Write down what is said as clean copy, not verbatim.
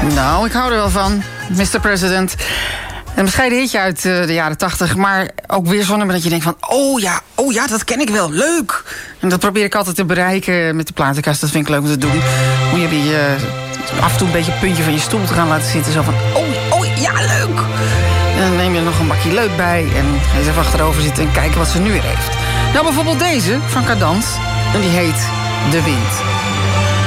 Nou, ik hou er wel van, Mr. President. Een bescheiden hitje uit de jaren 80, maar ook weer zo'n nummer dat je denkt van... oh ja, dat ken ik wel, leuk. En dat probeer ik altijd te bereiken met de platenkast. Dat vind ik leuk om te doen. Moet je af en toe een beetje het puntje van je stoel te gaan laten zitten. Zo van, oh, ja, leuk. En dan neem je er nog een bakje leuk bij en ga je eens even achterover zitten en kijken wat ze nu weer heeft. Nou, bijvoorbeeld deze van Cadans. En die heet De Wind.